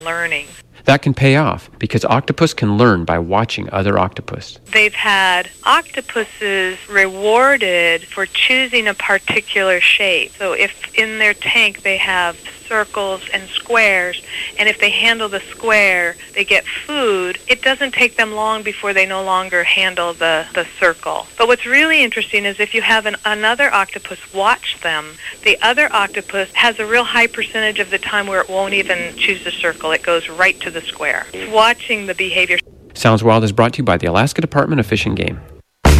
learning. That can pay off because octopus can learn by watching other octopus. They've had octopuses rewarded for choosing a particular shape. So if in their tank they have circles and squares, and if they handle the square, they get food, it doesn't take them long before they no longer handle the circle. But what's really interesting is if you have another octopus watch them, the other octopus has a real high percentage of the time where it won't even choose the circle. It goes right to the square. It's watching the behavior. Sounds Wild is brought to you by the Alaska Department of Fish and Game.